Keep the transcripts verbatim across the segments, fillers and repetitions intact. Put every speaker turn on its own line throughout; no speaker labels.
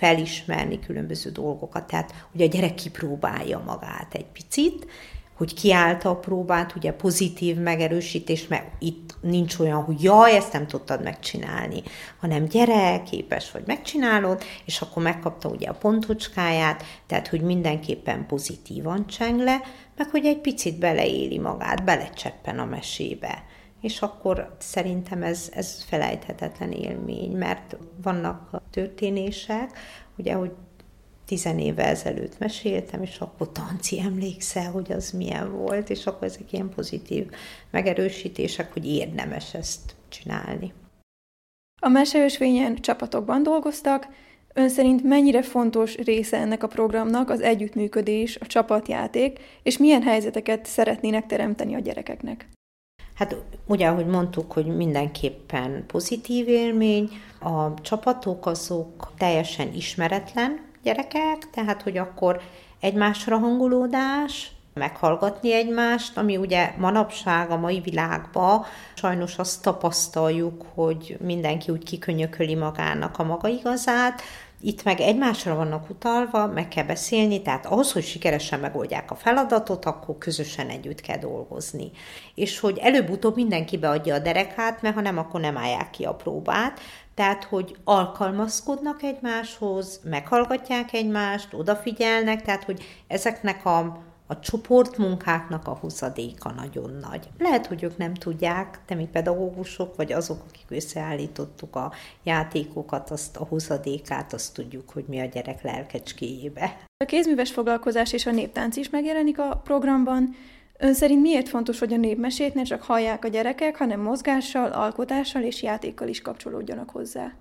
felismerni különböző dolgokat. Tehát, hogy a gyerek kipróbálja magát egy picit, hogy kiállta a próbát, ugye pozitív megerősítés, mert itt nincs olyan, hogy jaj, ezt nem tudtad megcsinálni, hanem gyere, képes vagy, megcsinálod, és akkor megkapta ugye a pontocskáját, tehát, hogy mindenképpen pozitívan cseng le, meg hogy egy picit beleéli magát, belecseppen a mesébe. És akkor szerintem ez, ez felejthetetlen élmény, mert vannak történések, ugye, hogy tizenéve ezelőtt meséltem, és akkor Tanci, emlékszel, hogy az milyen volt, és akkor ezek ilyen pozitív megerősítések, hogy érdemes ezt csinálni.
A Meseösvényen csapatokban dolgoztak. Ön szerint mennyire fontos része ennek a programnak az együttműködés, a csapatjáték, és milyen helyzeteket szeretnének teremteni a gyerekeknek?
Hát ugye, ahogy mondtuk, hogy mindenképpen pozitív élmény, a csapatok azok teljesen ismeretlen gyerekek, tehát hogy akkor egymásra hangolódás, meghallgatni egymást, ami ugye manapság a mai világban sajnos azt tapasztaljuk, hogy mindenki úgy kikönyököli magának a maga igazát, itt meg egymásra vannak utalva, meg kell beszélni, tehát ahhoz, hogy sikeresen megoldják a feladatot, akkor közösen együtt kell dolgozni. És hogy előbb-utóbb mindenki beadja a derekát, mert ha nem, akkor nem állják ki a próbát. Tehát, hogy alkalmazkodnak egymáshoz, meghallgatják egymást, odafigyelnek, tehát, hogy ezeknek a A csoportmunkáknak a hozadéka nagyon nagy. Lehet, hogy ők nem tudják, de mi pedagógusok, vagy azok, akik összeállítottuk a játékokat, azt a hozadékát, azt tudjuk, hogy mi a gyerek lelkecskéjébe.
A kézműves foglalkozás és a néptánc is megjelenik a programban. Ön szerint miért fontos, hogy a népmesét ne csak hallják a gyerekek, hanem mozgással, alkotással és játékkal is kapcsolódjanak hozzá?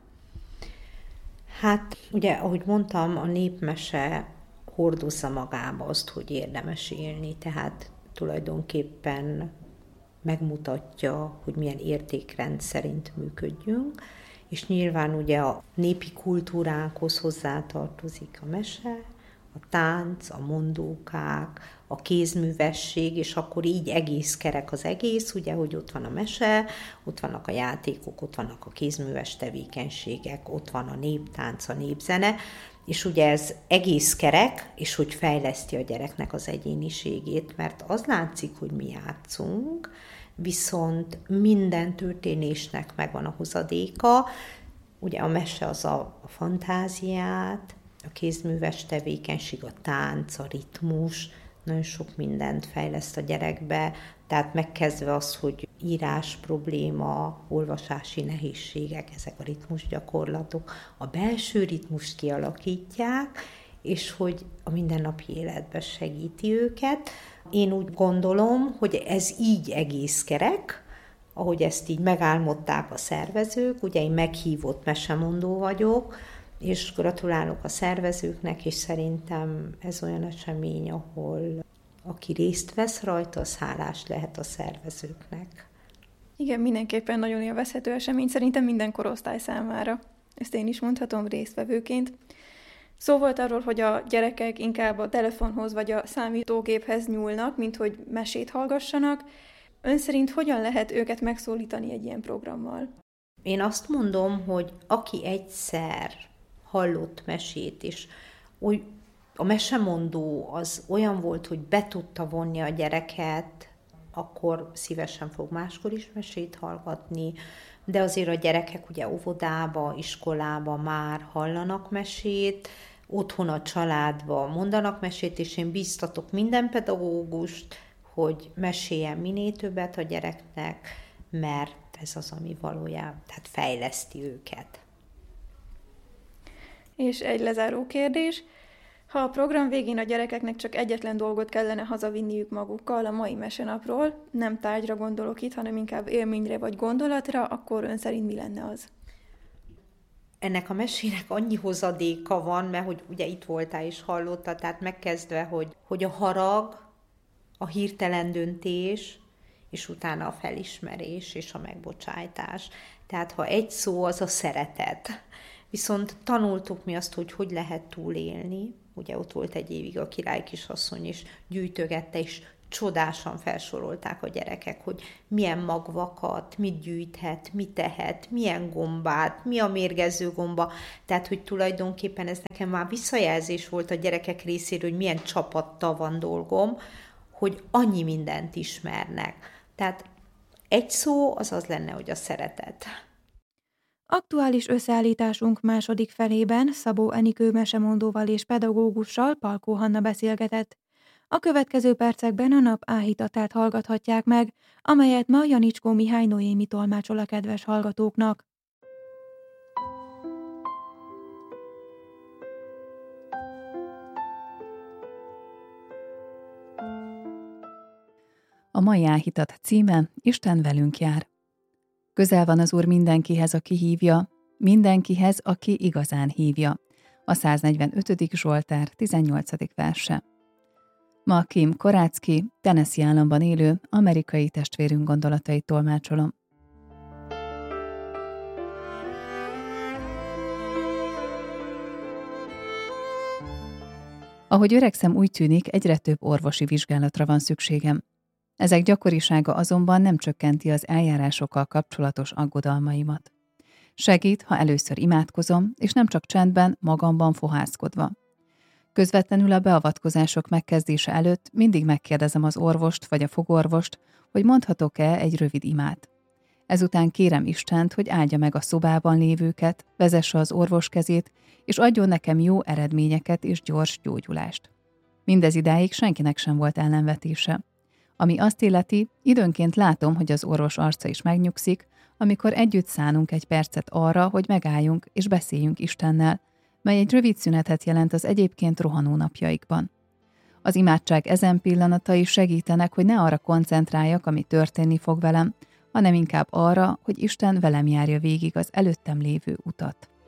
Hát, ugye, ahogy mondtam, a népmese hordozza magába azt, hogy érdemes élni, tehát tulajdonképpen megmutatja, hogy milyen értékrend szerint működjünk, és nyilván ugye a népi kultúránkhoz hozzátartozik a mese, a tánc, a mondókák, a kézművesség, és akkor így egész kerek az egész, ugye, hogy ott van a mese, ott vannak a játékok, ott vannak a kézműves tevékenységek, ott van a néptánc, a népzene, és ugye ez egész kerek, és hogy fejleszti a gyereknek az egyéniségét, mert az látszik, hogy mi játszunk, viszont minden történésnek megvan a hozadéka. Ugye a mese az a, a fantáziát, a kézműves tevékenység, a tánc, a ritmus, nagyon sok mindent fejleszt a gyerekbe, tehát megkezdve az, hogy írás probléma, olvasási nehézségek, ezek a ritmus gyakorlatok, a belső ritmust kialakítják, és hogy a mindennapi életben segíti őket. Én úgy gondolom, hogy ez így egész kerek, ahogy ezt így megálmodták a szervezők, ugye én meghívott mesemondó vagyok, és gratulálok a szervezőknek, és szerintem ez olyan esemény, ahol aki részt vesz rajta, az hálás lehet a szervezőknek.
Igen, mindenképpen nagyon élvezhető esemény, szerintem minden korosztály számára. Ezt én is mondhatom résztvevőként. Szó volt arról, hogy a gyerekek inkább a telefonhoz vagy a számítógéphez nyúlnak, mint hogy mesét hallgassanak. Ön szerint hogyan lehet őket megszólítani egy ilyen programmal?
Én azt mondom, hogy aki egyszer hallott mesét, és úgy a mesemondó az olyan volt, hogy be tudta vonni a gyereket, akkor szívesen fog máskor is mesét hallgatni, de azért a gyerekek ugye óvodába, iskolába már hallanak mesét, otthon a családba mondanak mesét, és én bíztatok minden pedagógust, hogy meséljen minél többet a gyereknek, mert ez az, ami valójában, tehát fejleszti őket.
És egy lezáró kérdés. Ha a program végén a gyerekeknek csak egyetlen dolgot kellene hazavinniük magukkal a mai mesenapról, nem tárgyra gondolok itt, hanem inkább élményre vagy gondolatra, akkor ön szerint mi lenne az?
Ennek a mesének annyi hozadéka van, mert hogy ugye itt voltál és hallottad, tehát megkezdve, hogy, hogy a harag, a hirtelen döntés, és utána a felismerés és a megbocsájtás. Tehát ha egy szó, az a szeretet. Viszont tanultuk mi azt, hogy hogy lehet túlélni. Ugye ott volt egy évig a király kisasszony, és gyűjtögette, és csodásan felsorolták a gyerekek, hogy milyen magvakat, mit gyűjthet, mit tehet, milyen gombát, mi a mérgező gomba. Tehát, hogy tulajdonképpen ez nekem már visszajelzés volt a gyerekek részéről, hogy milyen csapattal van dolgom, hogy annyi mindent ismernek. Tehát egy szó az az lenne, hogy a szeretet.
Aktuális összeállításunk második felében Szabó Enikő mesemondóval és pedagógussal, Palkó Hanna beszélgetett. A következő percekben a nap áhítatát hallgathatják meg, amelyet ma Janicskó Mihály Noémi tolmácsol a kedves hallgatóknak.
A mai áhítat címe Isten velünk jár. Közel van az Úr mindenkihez, aki hívja, mindenkihez, aki igazán hívja. A száznegyvenötödik Zsoltár tizennyolcadik verse. Ma Kim Korácki, Tennessee államban élő amerikai testvérünk gondolatait tolmácsolom. Ahogy öregszem, úgy tűnik, egyre több orvosi vizsgálatra van szükségem. Ezek gyakorisága azonban nem csökkenti az eljárásokkal kapcsolatos aggodalmaimat. Segít, ha először imádkozom, és nem csak csendben, magamban fohászkodva. Közvetlenül a beavatkozások megkezdése előtt mindig megkérdezem az orvost vagy a fogorvost, hogy mondhatok-e egy rövid imát. Ezután kérem Istent, hogy áldja meg a szobában lévőket, vezesse az orvos kezét, és adjon nekem jó eredményeket és gyors gyógyulást. Mindez idáig senkinek sem volt ellenvetése. Ami azt illeti, időnként látom, hogy az orvos arca is megnyugszik, amikor együtt szánunk egy percet arra, hogy megálljunk és beszéljünk Istennel, mely egy rövid szünetet jelent az egyébként rohanó napjaikban. Az imádság ezen pillanatai segítenek, hogy ne arra koncentráljak, ami történni fog velem, hanem inkább arra, hogy Isten velem járja végig az előttem lévő utat.